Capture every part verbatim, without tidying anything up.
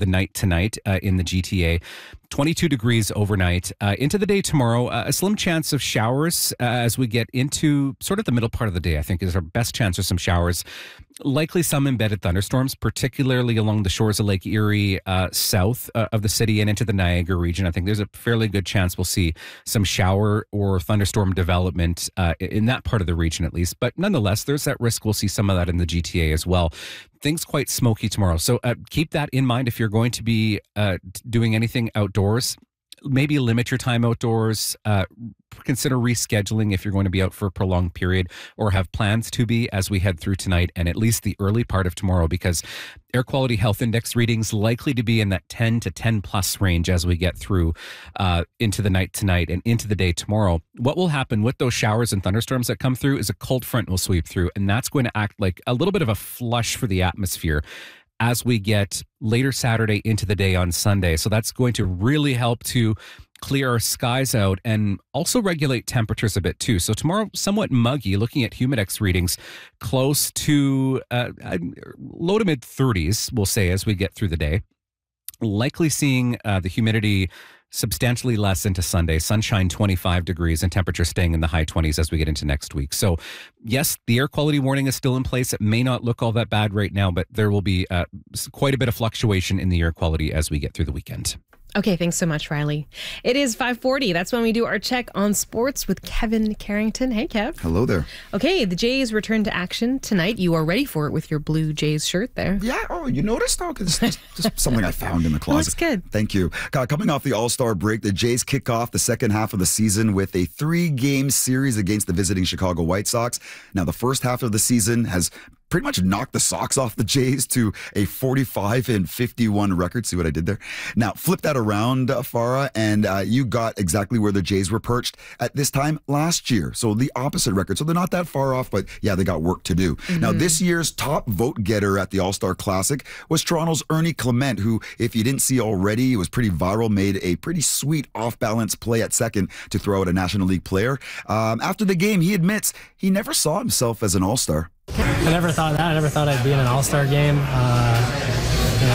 the night tonight uh, in the G T A. twenty-two degrees overnight. Uh, into the day tomorrow, uh, a slim chance of showers uh, as we get into sort of the middle part of the day, I think is our best chance for some showers. Likely some embedded thunderstorms, particularly along the shores of Lake Erie, uh, south uh, of the city and into the Niagara region. I think there's a fairly good chance we'll see some shower or thunderstorm development uh, in that part of the region at least. But nonetheless, there's that risk we'll see some of that in the G T A as well. Things quite smoky tomorrow. So uh, keep that in mind if you're going to be uh, doing anything outdoors. Maybe limit your time outdoors. Uh, consider rescheduling if you're going to be out for a prolonged period or have plans to be as we head through tonight and at least the early part of tomorrow, because air quality health index readings likely to be in that ten to ten plus range as we get through uh, into the night tonight and into the day tomorrow. What will happen with those showers and thunderstorms that come through is a cold front will sweep through, and that's going to act like a little bit of a flush for the atmosphere as we get later Saturday into the day on Sunday. So that's going to really help to clear our skies out and also regulate temperatures a bit too. So tomorrow, somewhat muggy, looking at Humidex readings close to uh, low to mid thirties, we'll say, as we get through the day. Likely seeing uh, the humidity substantially less into Sunday. Sunshine twenty-five degrees and temperature staying in the high twenties as we get into next week. So yes, the air quality warning is still in place. It may not look all that bad right now, but there will be uh, quite a bit of fluctuation in the air quality as we get through the weekend. Okay, thanks so much, Riley. It is five forty. That's when we do our check on sports with Kevin Carrington. Hey, Kev. Hello there. Okay, the Jays return to action tonight. You are ready for it with your blue Jays shirt there. Yeah. Oh, you noticed? Oh, it's just, just something I found in the closet. Oh, that's good. Thank you. Uh, coming off the All-Star break, the Jays kick off the second half of the season with a three-game series against the visiting Chicago White Sox. Now, the first half of the season has pretty much knocked the socks off the Jays to a forty-five and fifty-one record. See what I did there? Now, flip that around, uh, Farah, and uh, you got exactly where the Jays were perched at this time last year. So the opposite record. So they're not that far off, but yeah, they got work to do. Mm-hmm. Now, this year's top vote getter at the All-Star Classic was Toronto's Ernie Clement, who, if you didn't see already, was pretty viral, made a pretty sweet off-balance play at second to throw out a National League player. Um, after the game, he admits he never saw himself as an All-Star. I never thought that. I never thought I'd be in an all-star game. Uh, you know,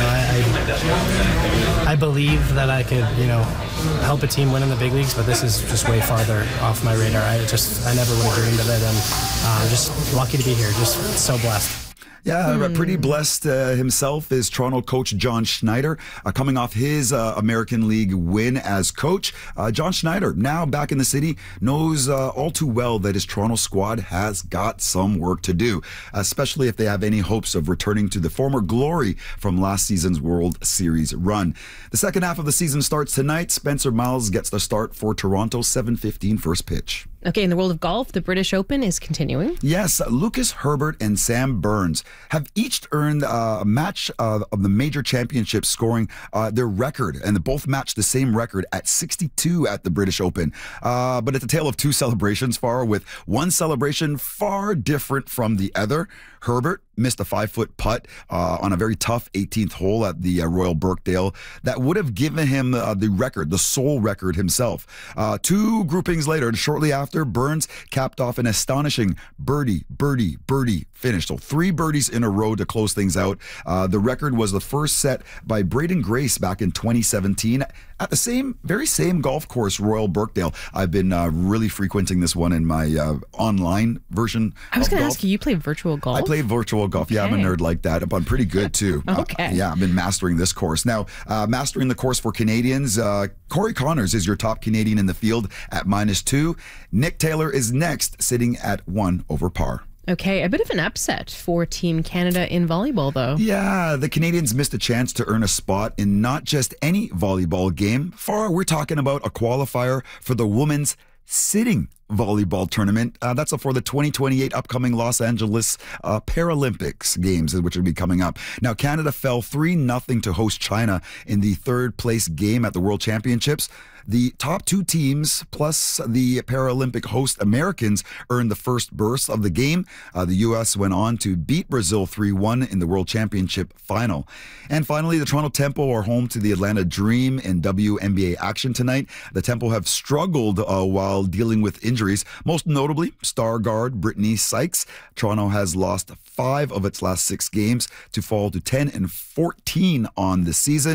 I, I I believe that I could, you know, help a team win in the big leagues, but this is just way farther off my radar. I just I never would have dreamed of it, and uh, I'm just lucky to be here. Just so blessed. Yeah, hmm. pretty blessed uh, himself is Toronto coach John Schneider, uh, coming off his uh, American League win as coach. Uh, John Schneider, now back in the city, knows uh, all too well that his Toronto squad has got some work to do, especially if they have any hopes of returning to the former glory from last season's World Series run. The second half of the season starts tonight. Spencer Miles gets the start for Toronto, seven fifteen first pitch. Okay, in the world of golf, the British Open is continuing. Yes, Lucas Herbert and Sam Burns have each earned uh, a match uh, of the major championship, scoring uh, their record, and they both matched the same record at sixty-two at the British Open. Uh, but it's a tale of two celebrations, far with one celebration far different from the other. Herbert missed a five-foot putt uh, on a very tough eighteenth hole at the uh, Royal Birkdale that would have given him uh, the record, the sole record himself. Uh, two groupings later, and shortly after, Burns capped off an astonishing birdie, birdie, birdie finish. So three birdies in a row to close things out. Uh, the record was the first set by Braden Grace back in twenty seventeen at the same, very same golf course, Royal Birkdale. I've been uh, really frequenting this one in my uh, online version. I was going to ask you, you play virtual golf? I play virtual golf. Okay. Yeah, I'm a nerd like that, but I'm pretty good too. Okay. Uh, yeah, I've been mastering this course. Now, uh, mastering the course for Canadians, uh, Corey Connors is your top Canadian in the field at minus two. Nick Taylor is next, sitting at one over par. Okay, a bit of an upset for Team Canada in volleyball, though. Yeah, the Canadians missed a chance to earn a spot in not just any volleyball game. Far, we're talking about a qualifier for the women's sitting volleyball tournament. Uh, that's for the twenty twenty-eight upcoming Los Angeles uh, Paralympics Games, which will be coming up. Now, Canada fell three nothing to host China in the third place game at the World Championships. The top two teams, plus the Paralympic host Americans, earned the first burst of the game. Uh, the U S went on to beat Brazil three one in the World Championship final. And finally, the Toronto Tempo are home to the Atlanta Dream in W N B A action tonight. The Tempo have struggled uh, while dealing with injuries, most notably star guard Brittany Sykes. Toronto has lost five of its last six games to fall to ten and fourteen on the season.